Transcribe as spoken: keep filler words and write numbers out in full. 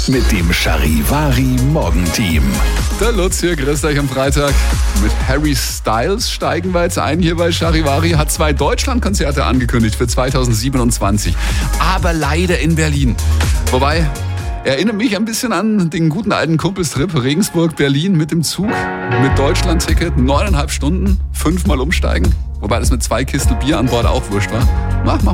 mit dem Charivari Morgenteam. Der Lutz hier, grüßt euch am Freitag. Mit Harry Styles steigen wir jetzt ein hier bei Charivari. Hat zwei Deutschlandkonzerte angekündigt für zweitausendsiebenundzwanzig. Aber leider in Berlin. Wobei, erinnert mich ein bisschen an den guten alten Kumpelstrip Regensburg-Berlin mit dem Zug. Mit Deutschland-Ticket, neuneinhalb Stunden, fünfmal umsteigen. Wobei das mit zwei Kistel Bier an Bord auch wurscht war. Mach mal.